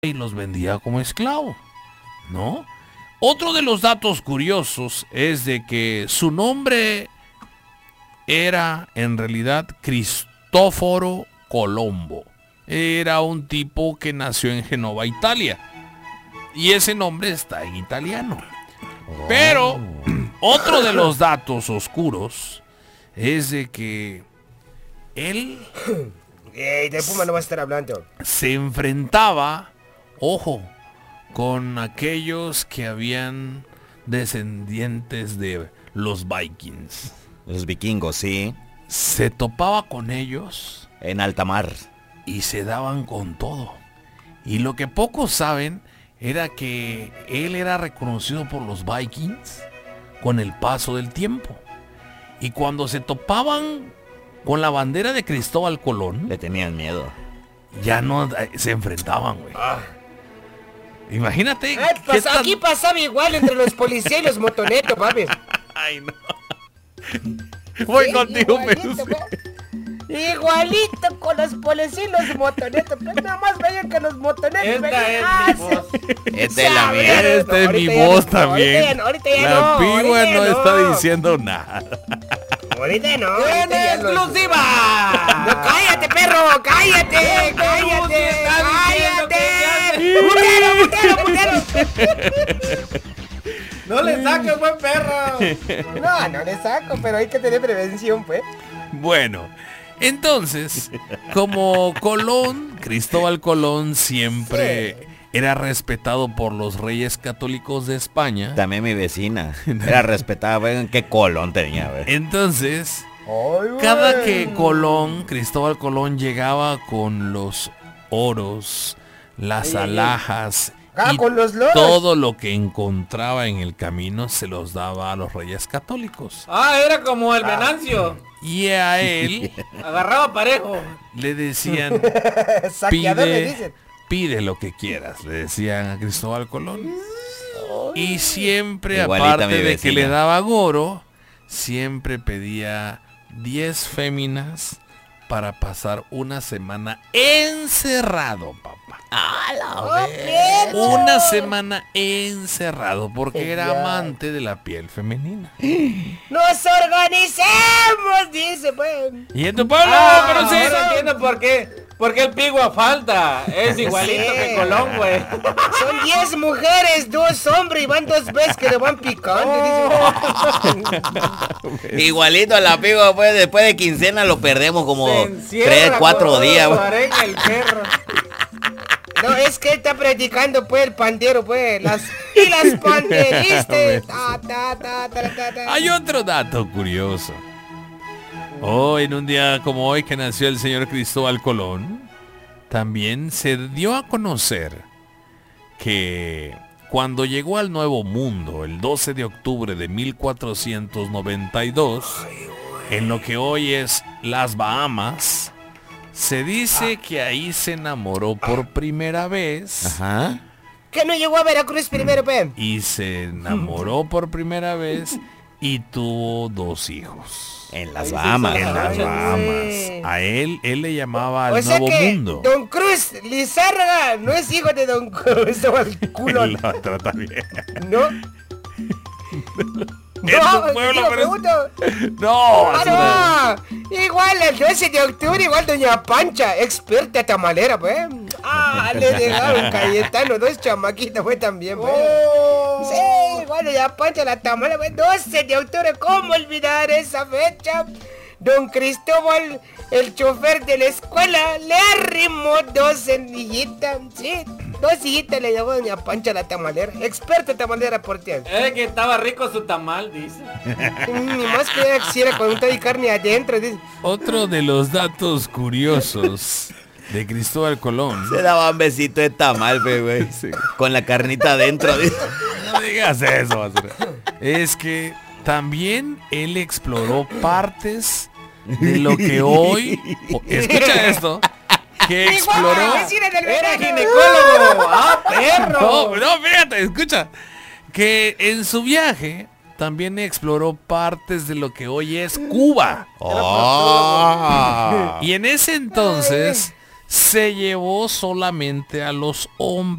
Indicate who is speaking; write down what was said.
Speaker 1: y los vendía como esclavo, ¿no? Otro de los datos curiosos es de que su nombre era en realidad Cristóforo Colombo. Era un tipo que nació en Génova, Italia. Y ese nombre está en italiano. Pero otro de los datos oscuros es de que él
Speaker 2: de Puma no va a estar hablando.
Speaker 1: se enfrentaba, ojo, con aquellos que habían descendientes de los Vikings.
Speaker 3: Los vikingos, sí.
Speaker 1: Se topaba con ellos
Speaker 3: En alta mar.
Speaker 1: y se daban con todo. Y lo que pocos saben era que él era reconocido por los Vikings con el paso del tiempo. Y cuando se topaban con la bandera de Cristóbal Colón,
Speaker 3: Le tenían miedo.
Speaker 1: ya no se enfrentaban, güey. Imagínate.
Speaker 2: Pues
Speaker 1: qué tan-
Speaker 2: aquí pasaba igual entre los policías y los motonetos, papi.
Speaker 1: Ay, no. Voy
Speaker 2: Sí,
Speaker 1: contigo,
Speaker 2: igualito,
Speaker 1: pero
Speaker 2: igualito con los policías y los motonetos. Pues nada más veían que los motonetos
Speaker 4: Esta
Speaker 2: venían.
Speaker 4: es mi voz.
Speaker 3: Esta es la mía.
Speaker 1: Esta es mi
Speaker 2: ahorita ya
Speaker 1: voz
Speaker 2: no,
Speaker 1: también.
Speaker 2: ahorita ya
Speaker 1: La
Speaker 2: no,
Speaker 1: pigua
Speaker 2: ahorita ya
Speaker 1: no
Speaker 2: no.
Speaker 1: está diciendo nada.
Speaker 2: Ahorita no.
Speaker 4: ¡En
Speaker 2: ahorita ya no.
Speaker 4: exclusiva!
Speaker 2: No, cállate, perro, cállate, cállate, cállate. Putero.
Speaker 4: ¡No le saques, buen perro!
Speaker 2: No le saco, pero hay que tener prevención, pues.
Speaker 1: Bueno, entonces, como Colón, Cristóbal Colón siempre era respetado por los reyes católicos de España.
Speaker 3: También mi vecina. Era respetada. Vean qué colón tenía, güey.
Speaker 1: Entonces,
Speaker 2: Ay, güey.
Speaker 1: cada que Cristóbal Colón llegaba con los oros, las alhajas y
Speaker 2: Con los loros.
Speaker 1: todo lo que encontraba en el camino se los daba a los reyes católicos.
Speaker 4: Ah, era como el Venancio.
Speaker 1: Y a él
Speaker 4: Agarraba parejo.
Speaker 1: le decían,
Speaker 2: Saqueador le
Speaker 1: pide,
Speaker 2: dicen.
Speaker 1: pide lo que quieras, le decían a Cristóbal Colón. Y siempre,
Speaker 3: Igualita
Speaker 1: aparte
Speaker 3: mi
Speaker 1: de que
Speaker 3: vecina.
Speaker 1: le daba goro, siempre pedía 10 féminas para pasar una semana encerrado, papá. Una semana encerrado porque era amante de la piel femenina.
Speaker 2: Nos organicemos, dice, pues.
Speaker 1: Y en tu pueblo, pero sí.
Speaker 4: Ahora entiendo por qué. Porque el pigua falta. Es igualito
Speaker 2: Sí.
Speaker 4: que Colón, güey.
Speaker 2: Son 10 mujeres, 2 hombres y van 2 veces que le van picando.
Speaker 3: Igualito a la pigo, pues después de quincena lo perdemos como
Speaker 4: Se
Speaker 3: 3,
Speaker 4: encierra
Speaker 3: 4
Speaker 4: con
Speaker 3: días,
Speaker 4: todo
Speaker 3: güey.
Speaker 4: su arenga el perro.
Speaker 2: No, es que él está practicando, pues, el pandero, pues. Las panderistas.
Speaker 1: Hay otro dato curioso. En un día como hoy que nació el señor Cristóbal Colón, también se dio a conocer que cuando llegó al Nuevo Mundo el 12 de octubre de 1492, en lo que hoy es las Bahamas, se dice que ahí se enamoró por primera vez.
Speaker 3: Ajá.
Speaker 2: Que no llegó a Veracruz primero, pues.
Speaker 1: Y se enamoró por primera vez y tuvo 2 hijos.
Speaker 3: En las
Speaker 4: Ahí se
Speaker 3: Bahamas.
Speaker 4: hizo
Speaker 1: En
Speaker 4: la
Speaker 1: las
Speaker 4: noche.
Speaker 1: Bahamas. A él le llamaba al
Speaker 2: O sea
Speaker 1: Nuevo
Speaker 2: que
Speaker 1: Mundo.
Speaker 2: Don Cruz Lizárraga no es hijo de Don Cristóbal Colón,
Speaker 1: La trata bien.
Speaker 2: ¿no?
Speaker 1: En tu pueblo,
Speaker 2: digo,
Speaker 1: pero-
Speaker 2: pregunto.
Speaker 1: No,
Speaker 2: Ah, no. Igual el 12 de octubre, igual Doña Pancha, experta tamalera, pues. Ah, le dejaron Cayetano, 2 chamaquitas, pues, también, pues. Sí, igual Doña Pancha, la tamala, pues, 12 de octubre, ¿cómo olvidar esa fecha? Don Cristóbal, el chofer de la escuela, le arrimó 2 hijitas, sí, 2 hijitas le llevó Doña Pancha la tamalera, experta tamalera por ti.
Speaker 4: Es que estaba rico su tamal, dice.
Speaker 2: Ni más que quisiera con un y carne adentro, dice.
Speaker 1: Otro de los datos curiosos de Cristóbal Colón.
Speaker 3: Se daba un besito de tamal, pe, güey. Con la carnita adentro.
Speaker 1: No digas eso, basura. Es que también él exploró partes de lo que hoy... Escucha esto. Que exploró...
Speaker 4: Era ginecólogo. ¡Ah, perro!
Speaker 1: No, fíjate, escucha. Que en su viaje también exploró partes de lo que hoy es Cuba.
Speaker 3: Oh.
Speaker 1: Y en ese entonces se llevó solamente a los hombres.